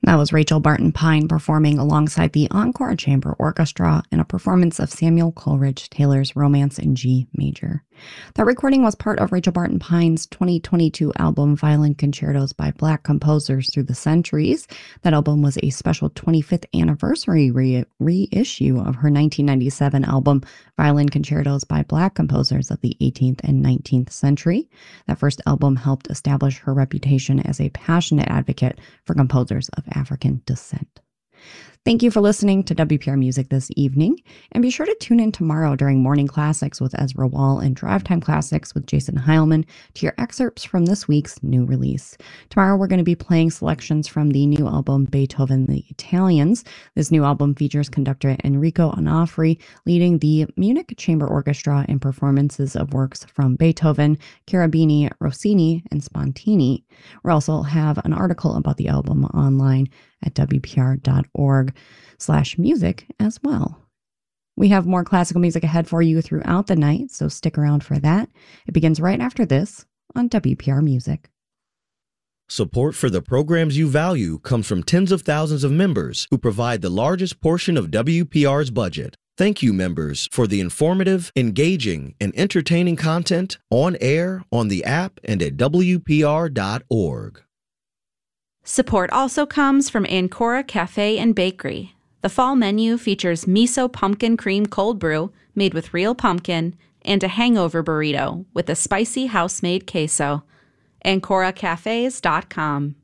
That was Rachel Barton Pine performing alongside the Encore Chamber Orchestra in a performance of Samuel Coleridge Taylor's Romance in G Major. That recording was part of Rachel Barton Pine's 2022 album Violin Concertos by Black Composers Through the Centuries. That album was a special 25th anniversary reissue of her 1997 album Violin Concertos by Black Composers of the 18th and 19th Century. That first album helped establish her reputation as a passionate advocate for composers of African descent. Thank you for listening to WPR Music this evening, and be sure to tune in tomorrow during Morning Classics with Ezra Wall and Drive Time Classics with Jason Heilman to hear excerpts from this week's new release. Tomorrow we're going to be playing selections from the new album Beethoven the Italians. This new album features conductor Enrico Onofri leading the Munich Chamber Orchestra in performances of works from Beethoven, Cherubini, Rossini, and Spontini. We'll also have an article about the album online at wpr.org/music as well. We have more classical music ahead for you throughout the night, so stick around for that. It begins right after this on WPR Music. Support for the programs you value comes from tens of thousands of members who provide the largest portion of WPR's budget. Thank you, members, for the informative, engaging, and entertaining content on air, on the app, and at WPR.org. Support also comes from Ancora Cafe and Bakery. The fall menu features miso pumpkin cream cold brew made with real pumpkin and a hangover burrito with a spicy house-made queso. AncoraCafes.com.